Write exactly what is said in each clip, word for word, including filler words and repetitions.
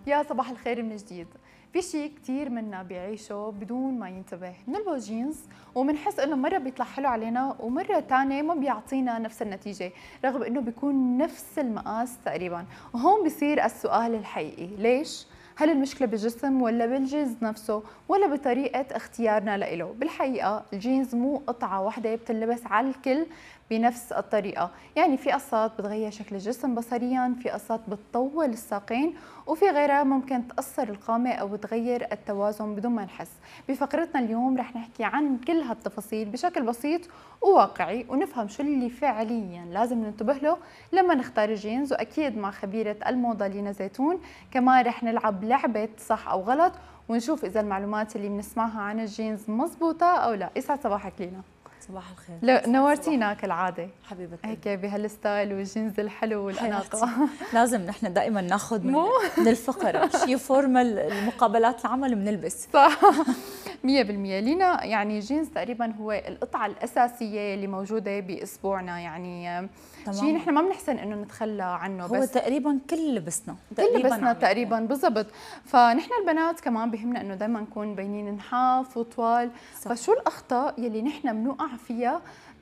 يا صباح الخير من جديد. في شيء كثير منا بيعيشه بدون ما ينتبه، بنلبس جينز وبنحس انه مره بيطلع حلو علينا ومره ثانيه ما بيعطينا نفس النتيجه، رغم انه بيكون نفس المقاس تقريبا. وهون بيصير السؤال الحقيقي، ليش؟ هل المشكلة بالجسم ولا بالجينز نفسه ولا بطريقة اختيارنا له؟ بالحقيقة الجينز مو قطعة واحدة بتنلبس على الكل بنفس الطريقة، يعني في قصات بتغير شكل الجسم بصريا، في قصات بتطول الساقين، وفي غيرها ممكن تأثر القامة أو تغير التوازن بدون ما نحس. بفقرتنا اليوم رح نحكي عن كل هالتفاصيل بشكل بسيط وواقعي، ونفهم شو اللي فعليا لازم ننتبه له لما نختار الجينز، وأكيد مع خبيرة الموضة لينا زيتون. كمان رح نلعب لعبة صح أو غلط ونشوف إذا المعلومات اللي بنسمعها عن الجينز مزبوطة أو لا. يسعد صباحك لينا. صباح الخير. لا نورتينا كالعاده حبيبتي، هيك بهالستايل والجينز الحلو والاناقه. لازم نحن دائما ناخذ من, من الفقره شيء فورمال، المقابلات العمل بنلبس صح. مية بالمية لينا. يعني الجينز تقريبا هو القطعه الاساسيه اللي موجوده باسبوعنا، يعني شيء نحن ما بنحسن انه نتخلى عنه، هو بس تقريبا كل لبسنا كل لبسنا تقريبا بالضبط. فنحن البنات كمان بهمنا انه دائما نكون مبينين نحاف وطوال. صح. فشو الاخطاء يلي نحن بنوقع فيها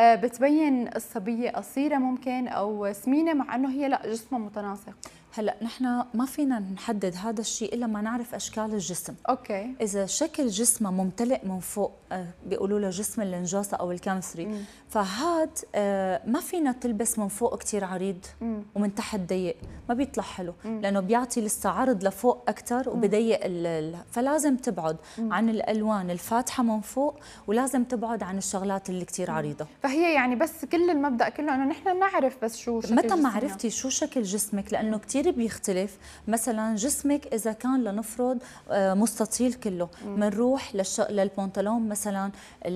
بتبين الصبيه قصيره ممكن او سمينه مع انه هي لا جسمها متناسق؟ هلا نحن ما فينا نحدد هذا الشيء الا ما نعرف اشكال الجسم. اوكي. اذا شكل جسمها ممتلئ من فوق، بيقولوا له جسم النجاسه او الكانسري، فهاد ما فينا تلبس من فوق كثير عريض مم. ومن تحت ضيق، ما بيطلع حلو، مم. لانه بيعطي لسه عرض لفوق اكثر وبضيق ال... فلازم تبعد مم. عن الالوان الفاتحه من فوق، ولازم تبعد عن الشغلات اللي كثير عريضه. فهي يعني بس كل المبدا كله انه نحن نعرف بس شو شكل متى ما عرفتي شو شكل جسمك، لانه كثير بيختلف. مثلا جسمك اذا كان لنفرض مستطيل كله، بنروح للش... للبنطلون مثلا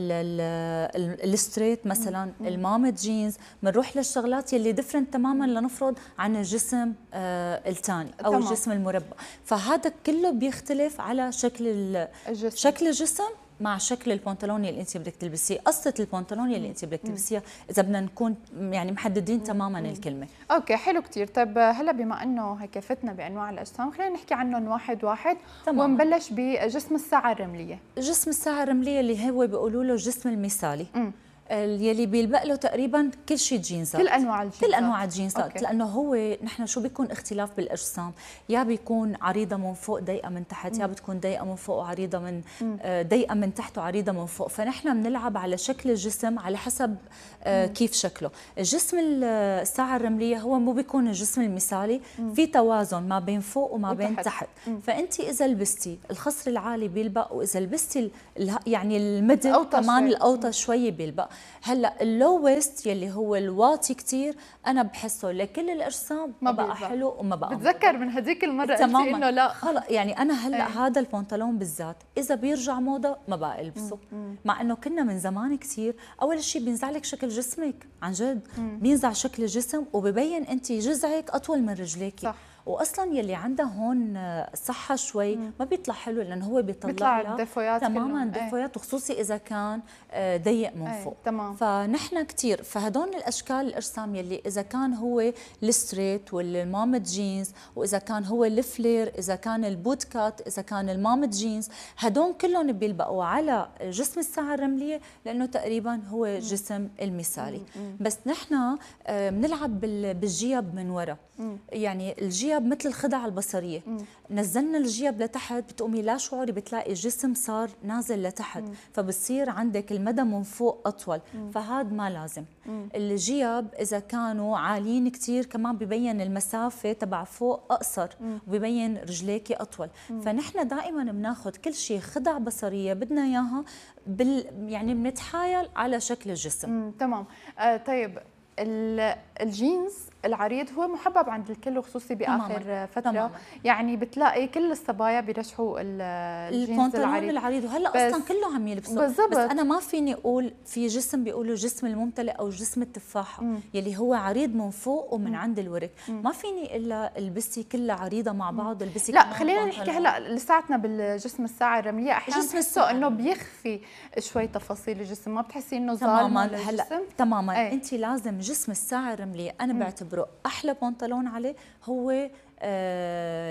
الستريت مثلا مم. المامت جينز، بنروح للشغلات يلي ديفرنت تماما لنفرض عن الجسم آه الثاني او تمام. الجسم المربع، فهذا كله بيختلف على شكل الجسم. شكل الجسم مع شكل البنطلون اللي انت بدك تلبسيه، قصه البنطلون اللي انت بدك تلبسيها، اذا بدنا نكون يعني محددين مم. تماما مم. الكلمه. اوكي حلو كثير. طيب هلا بما انه هيك فتنا بانواع الاجسام، خلينا نحكي عنهم واحد واحد تمام. ونبلش بجسم الساعه الرمليه. جسم الساعه الرمليه اللي هو بيقولوا له الجسم المثالي، مم. يلي بيلبق له تقريبا كل شيء جينزات، كل انواع الجينزات، كل انواع الجينزات، لانه هو نحن شو بيكون اختلاف بالاجسام، يا بيكون عريضه من فوق ضيقه من تحت، يا بتكون ضيقه من فوق وعريضه من ضيقه من تحت وعريضه من فوق، فنحن بنلعب على شكل الجسم على حسب كيف شكله. الجسم الساعه الرمليه هو مو بيكون الجسم المثالي، في توازن ما بين فوق وما بين تحت, تحت. فانت اذا لبستي الخصر العالي بيلبق، واذا لبستي يعني الميدل كمان الاوطى شوي بيلبق. هلا اللو ويست يلي هو الواطي كثير انا بحسه لكل الاجسام ما بقى حلو وما بقى بتذكر من هذيك المره قلتي انه لا خلص، يعني انا هلا ايه. هذا البنطلون بالذات اذا بيرجع موضه ما بقى البسه، مم. مع انه كنا من زمان كثير. اول شيء بينزع لك شكل جسمك عن جد، مم. بينزع شكل الجسم وببين انت جذعك اطول من رجليكي، صح. واصلا يلي عندها هون صحه شوي مم. ما بيطلع حلو، لانه هو بيطلع بيطلع الدفويات تماما دفويات، وخصوصي اذا كان ضيق من فوق. تمام. فنحن كثير فهدول الاشكال الاجسام يلي اذا كان هو الستريت والمامت جينز، واذا كان هو الفلير، اذا كان البوت كات، اذا كان المامت جينز، هدول كلهم بيلبقوا على جسم الساعه الرمليه، لانه تقريبا هو جسم المثالي. مم. بس نحن بنلعب بالجيب من ورا، يعني الجيب مثل الخدع البصريه، مم. نزلنا الجيب لتحت بتقومي لا شعوري بتلاقي الجسم صار نازل لتحت، مم. فبصير عندك المدى من فوق اطول، مم. فهذا ما لازم. مم. الجيب اذا كانوا عاليين كثير كمان ببين المسافه تبع فوق اقصر، مم. وببين رجليكي اطول، مم. فنحن دائما بناخذ كل شيء خدع بصريه بدنا اياها بال يعني بنتحايل على شكل الجسم. مم. تمام. آه طيب الجينز العريض هو محبب عند الكل، وخصوصي باخر تماماً. فتره تماماً. يعني بتلاقي كل الصبايا بيرشحوا الجينز العريض العريض وهلا اصلا كله عم يلبسوا، بس انا ما فيني اقول في جسم بيقولوا جسم الممتلئ او جسم التفاحه، مم. يلي هو عريض من فوق ومن مم. عند الورك، مم. ما فيني الا البسي كلها عريضه مع بعض، البسي لا خلينا نحكي هلا لساتنا بالجسم الساعه الرمليه، احيانا بحسه انه بيخفي شوي تفاصيل الجسم، ما بتحسي انه ظالم هلا تماما. ايه. انت لازم جسم الساعه الرمليه انا مم. بعتبره احلى بنطلون عليه هو آه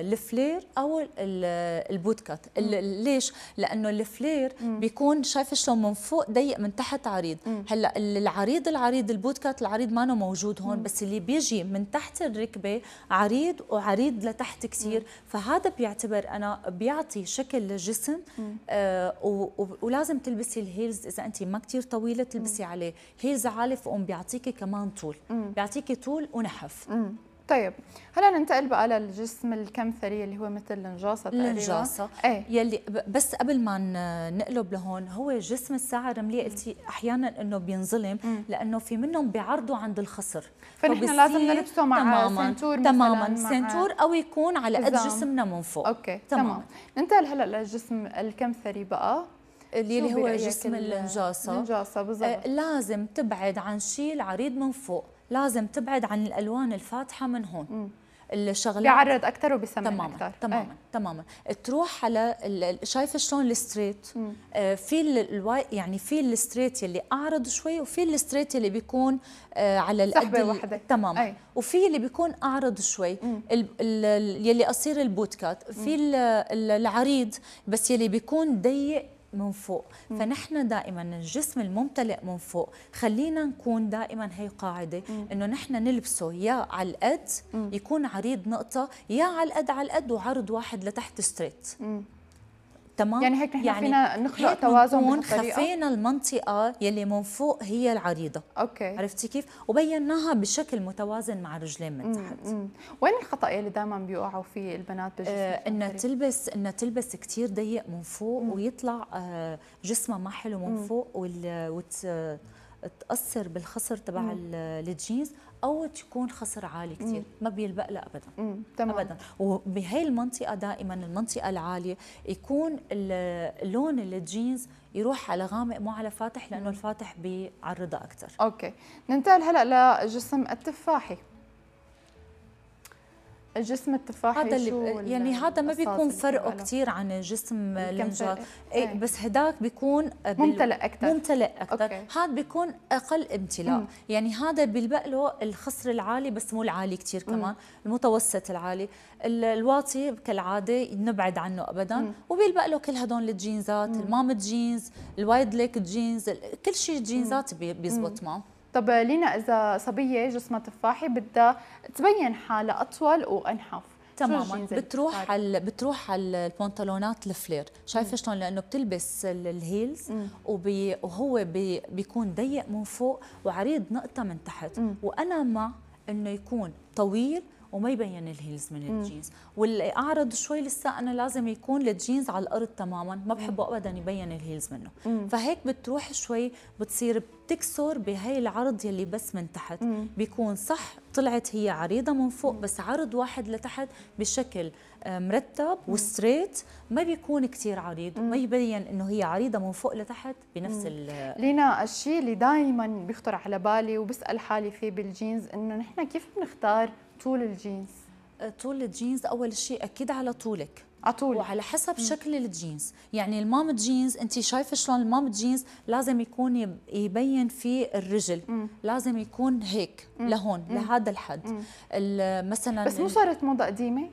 الفلير او ال- البوتكات. ال- ليش؟ لانه الفلير بيكون شايفه شلون من فوق ضيق من تحت عريض. هلا العريض العريض البوتكات العريض ما موجود هون، بس اللي بيجي من تحت الركبه عريض وعريض لتحت كثير، فهذا بيعتبر انا بيعطي شكل للجسم. آه و- و- ولازم تلبسي الهيلز اذا انت ما كثير طويله، تلبسي عليه هيلز عالي فوقهم بيعطيكي كمان طول، بيعطيكي طول ونحف. مم. طيب هلا ننتقل بقى للجسم الكمثري اللي هو مثل النجاصه تقريبا. النجاصة ايه يلي ب- بس قبل ما ن- نقلب لهون، هو جسم الساعة الرملية قلتي أحيانا إنه بينظلم لأنه في منهم بيعرضوا عند الخصر، فنحن فبصير لازم نلبسه مع تماماً سنتور مثلاً، تماما مع سنتور أو يكون على قد حزام. جسمنا من فوق. اوكي تمام. تمام. ننتقل هلا للجسم الكمثري بقى، اللي شو اللي هو برأيك جسم ال- النجاصة. النجاصه بالضبط. آه لازم تبعد عن شيء العريض من فوق، لازم تبعد عن الألوان الفاتحة من هون. الشغلات بيعرض اكثر وبيسمن تماما اكثر. تماما ايه. تماما تروح على ال- شايفه شلون الستريت. آه في ال- الواي يعني في الستريت يلي اعرض شوي، وفي الستريت يلي بيكون آه على القد سحبة ال- واحدة. تماما. أي. وفي اللي بيكون اعرض شوي، ال ال يلي قصير البوتكات، في ال- ال- العريض بس يلي بيكون ضيق من فوق. مم. فنحن دائما الجسم الممتلئ من فوق خلينا نكون دائما هي قاعده انه نحن نلبسه يا على القد يكون عريض نقطه، يا على القد على القد وعرض واحد لتحت ستريت. مم. تمام. يعني هيك نحن فينا نخلق هيك توازن بنكون بهالطريقة؟ خفينا المنطقه يلي من فوق هي العريضه. اوكي. عرفتي كيف؟ وبيناها بشكل متوازن مع رجلين من مم. تحت. مم. وين الخطأ يلي دائما بيوقعوا فيه البنات بالجسم آه انها الكمثري؟ تلبس انها تلبس كثير ضيق من فوق، مم. ويطلع آه جسمها ما حلو من مم. فوق، وال وت تأثر بالخصر تبع الجينز، او تكون خصر عالي كثير ما بيلبق لها ابدا. مم. تمام. ابدا. وبهي المنطقه دائما المنطقه العاليه يكون اللون الجينز يروح على غامق مو على فاتح، لانه الفاتح بيعرضها اكثر. اوكي. ننتقل هلا لجسم التفاحي. الجسم التفاحي هذا شو اللي يعني هذا ما بيكون فرقه كثير عن الجسم النجاص. ايه بس هداك بيكون ممتلئ اكثر. ممتلئ اكثر. هذا بيكون اقل امتلاء. مم. يعني هذا بيلبق له الخصر العالي بس مو العالي كثير كمان، مم. المتوسط العالي. الواطي كالعاده نبعد عنه ابدا. مم. وبيلبق له كل هدول الجينزات، المامت جينز، الوايد ليك جينز، كل شيء جينزات بيزبط معه. طب لينا اذا صبيه جسمها تفاحي بدها تبين حالها اطول وانحف، تماما بتروح على بتروح على البنطلونات الفلير. شايفه شلون؟ لانه بتلبس الهيلز وبي وهو بي بيكون ضيق من فوق وعريض نقطه من تحت. مم. وانا مع انه يكون طويل وما يبين الهيلز من مم. الجينز، واللي اعرض شوي لسه انا لازم يكون الجينز على الارض تماما، ما بحبه ابدا يبين الهيلز منه. مم. فهيك بتروح شوي بتصير بتكسر بهي العرض يلي بس من تحت. مم. بيكون صح طلعت هي عريضه من فوق، بس عرض واحد لتحت بشكل مرتب وستريت، ما بيكون كثير عريض وما يبين انه هي عريضه من فوق لتحت بنفس ال لينا الشيء اللي دائما بيخطر على بالي وبسال حالي فيه بالجينز، انه نحن كيف بنختار طول الجينز؟ طول الجينز اول شيء اكيد على طولك، على طول وعلى حسب مم. شكل الجينز. يعني المامت جينز انت شايفه شلون المامت جينز لازم يكون يبين فيه الرجل. مم. لازم يكون هيك مم. لهون مم. لهذا الحد. مثلا بس مو صارت موضه قديمه؟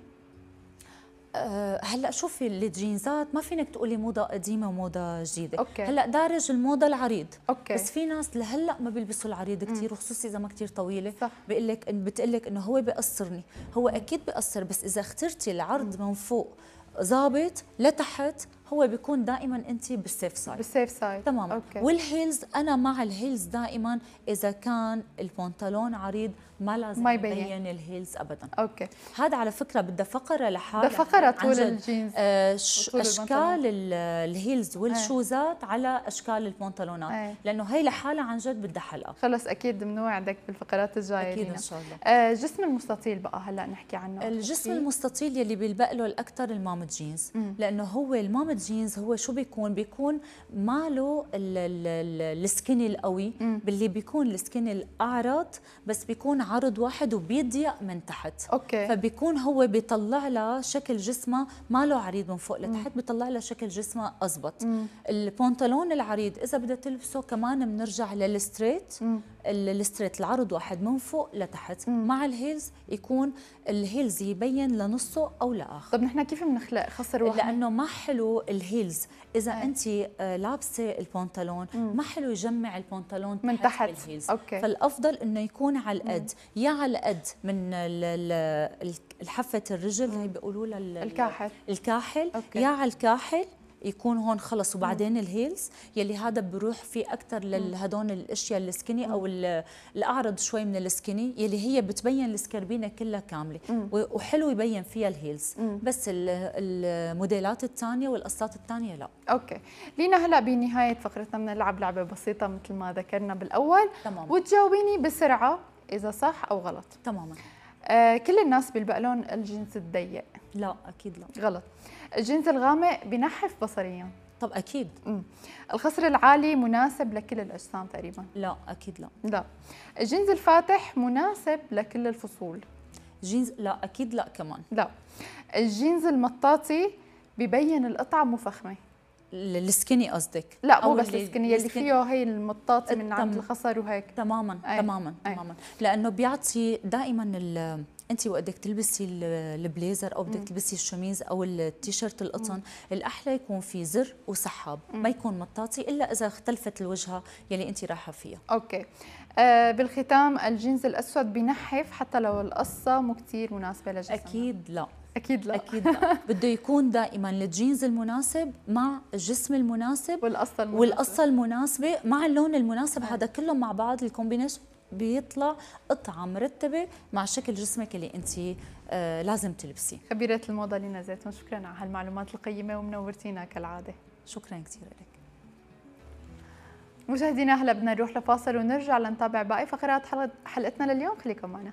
أه هلا شوفي الجينزات ما فينك تقولي موضه قديمه وموضه جديده. أوكي. هلا دارج الموضه العريض. أوكي. بس في ناس لهلا ما بيلبسوا العريض كثير، وخصوصي اذا ما كثير طويله. بقول لك بتقول لك انه هو بيقصرني، هو اكيد بيقصر، بس اذا اخترتي العرض من فوق ظابط لتحت هو بيكون دائما انت بالسيف سايد. بالسيف سايد تمام. أوكي. والهيلز انا مع الهيلز دائما اذا كان البنطلون عريض ما لازم ما يبين. يبين الهيلز ابدا. اوكي. هذا على فكره بدها فقره لحالها، بدها فقره طول الجينز. آه اشكال الهيلز والشوزات أي. على اشكال البنطلونات أي. لانه هي لحالها عن جد بدها حلقه. خلص اكيد بنوعدك بالفقرات الجايه. اكيد ان شاء الله. آه جسم المستطيل بقى هلا نحكي عنه. الجسم المستطيل يلي بيلبق له الاكثر المامت جينز. مم. لانه هو المامت جينز هو شو بيكون؟ بيكون ماله السكيني القوي، م. باللي بيكون السكيني الأعرض بس بيكون عرض واحد وبيضيق من تحت. أوكي. فبيكون هو بيطلع لها شكل جسمها ماله عريض من فوق لتحت، بيطلع لها شكل جسمها أزبط. م. البنطلون العريض إذا بدها تلبسه كمان بنرجع للستريت، الستريت العرض واحد من فوق لتحت. م. مع الهيلز يكون الهيلز يبين لنصه أو لآخر. طب نحن كيف بنخلق خصر واحد؟ لأنه ما حلو الهيلز إذا أي. أنت لابسة البنطلون ما حلو يجمع البنطلون من تحت الهيلز. أوكي. فالأفضل إنه يكون على القد، يا على القد من الحفة الرجل هي بيقولوا لها الكاحل الكاحل أوكي. يا على الكاحل يكون هون خلص، وبعدين مم. الهيلز يلي هذا بروح فيه اكثر لهدون الاشياء السكيني مم. او الاعرض شوي من السكيني يلي هي بتبين السكربينه كلها كامله، مم. وحلو يبين فيها الهيلز. مم. بس الموديلات الثانيه والقصات الثانيه لا. اوكي، لينا هلا بنهايه فقرتنا بنلعب لعبه بسيطه مثل ما ذكرنا بالاول. تمام. وتجاوبيني بسرعه اذا صح او غلط. تماما. آه كل الناس بيلبق لهم الجنس الضيق. لا اكيد لا. غلط. الجنس الغامق بنحف بصريا. طب اكيد. مم. الخصر العالي مناسب لكل الاجسام تقريبا. لا اكيد لا. لا. الجنس الفاتح مناسب لكل الفصول. جينز لا اكيد لا كمان. لا. الجينز المطاطي ببين القطعه مفخمه. السكيني قصدك؟ لا مو بس السكيني، اللي فيه هي المطاطي من عند الخصر وهيك. تماما. أي. تماما أي. تماما، لانه بيعطي دائما انت وقتك تلبسي البليزر او بدك تلبسي الشميز او التيشيرت القطن، مم. الاحلى يكون في زر وسحاب، مم. ما يكون مطاطي الا اذا اختلفت الوجهه يلي انت رايحه فيها. اوكي. آه بالختام، الجينز الاسود بنحف حتى لو القصه مو كثير مناسبه لجسمنا. اكيد لا. اكيد لا. اكيد لا. بده يكون دائما الجينز المناسب مع الجسم المناسب والقصه المناسبه والقصه المناسبه مع اللون المناسب. هذا كلهم مع بعض الكومبينيشن بيطلع قطعه مرتبه مع شكل جسمك اللي انت آه لازم تلبسيه. خبيره الموضه لينا زيتون، شكرا على هالمعلومات القيمه ومنورتينا كالعاده. شكرا كثير لك. مشاهدينا هلا بدنا نروح لفاصل ونرجع لنتابع باقي فقرات حلقتنا لليوم، خليكم معنا.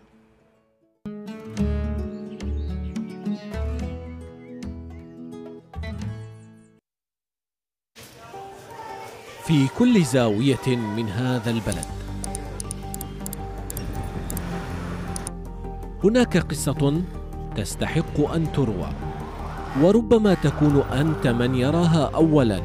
في كل زاوية من هذا البلد هناك قصة تستحق أن تروى، وربما تكون أنت من يراها أولاً.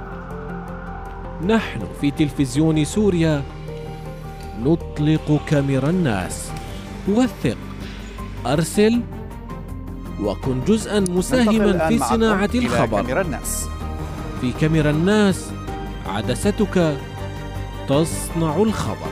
نحن في تلفزيون سوريا نطلق كاميرا الناس. وثق، أرسل، وكن جزءاً مساهماً في صناعة الخبر. كاميرا الناس. في كاميرا الناس عدستك تصنع الخبر.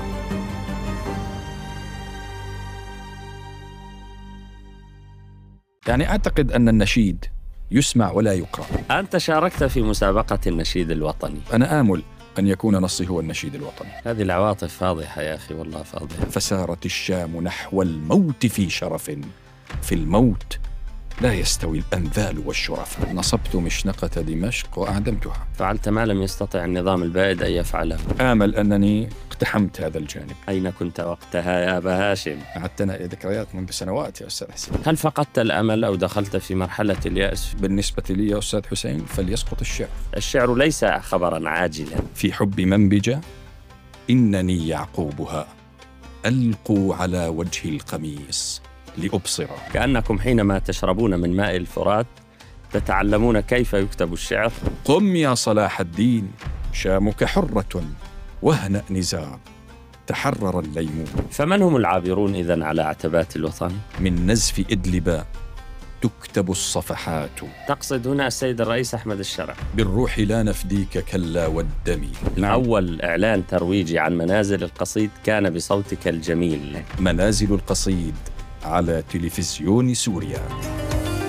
يعني أعتقد أن النشيد يسمع ولا يقرأ. أنت شاركت في مسابقة النشيد الوطني. أنا آمل أن يكون نصي هو النشيد الوطني. هذه العواطف فاضحة يا أخي، والله فاضحة. فسارت الشام نحو الموت في شرف، في الموت لا يستوي الأنذال والشرف. نصبت مشنقة دمشق وأعدمتها. فعلت ما لم يستطع النظام البائد أن يفعله. آمل أنني اقتحمت هذا الجانب. أين كنت وقتها يا أبا هاشم؟ أعدتنا إلى ذكريات منذ سنوات يا أستاذ حسين. هل فقدت الأمل أو دخلت في مرحلة اليأس؟ بالنسبة لي يا أستاذ حسين فليسقط الشعر. الشعر ليس خبرا عاجلا. في حب منبجة إنني يعقوبها ألقوا على وجه القميص لأبصر. كأنكم حينما تشربون من ماء الفرات تتعلمون كيف يكتب الشعر. قم يا صلاح الدين، شامك حرة واهنأ نزار، تحرر الليمون. فمن هم العابرون إذن على عتبات الوطن؟ من نزف إدلب تكتب الصفحات. تقصد هنا السيد الرئيس أحمد الشرع. بالروح لا نفديك كلا والدم. نعم. أول إعلان ترويجي عن منازل القصيد كان بصوتك الجميل. منازل القصيد على تلفزيون سوريا.